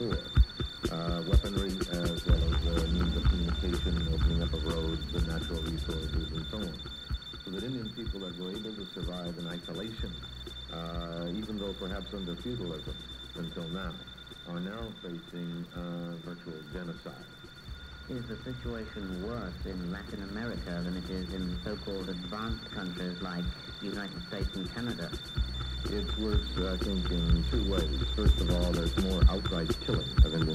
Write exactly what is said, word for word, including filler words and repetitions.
before. Uh, weaponry as well as uh, means of communication, opening up of roads, the natural resources, and so on. So that Indian people that were able to survive in isolation, uh, even though perhaps under feudalism until now, are now facing uh, virtual genocide. Is the situation worse in Latin America than it is in so-called advanced countries like the United States and Canada? It's worse, I think, in two ways. First of all, there's more outright killing of Indian